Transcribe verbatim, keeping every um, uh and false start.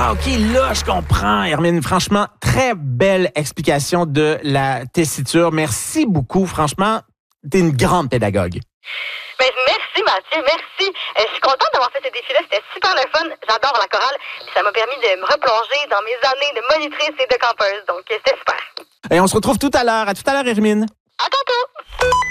Ah, OK, là, je comprends, Hermine. Franchement, très belle explication de la tessiture. Merci beaucoup. Franchement, t'es une grande pédagogue. Ben, merci, Mathieu, merci. Euh, je suis contente d'avoir fait ce défi-là. C'était super le fun. J'adore la chorale. Puis ça m'a permis de me replonger dans mes années de monitrice et de campeuse. Donc, euh, c'était super. Et on se retrouve tout à l'heure. À tout à l'heure, Hermine. À tantôt!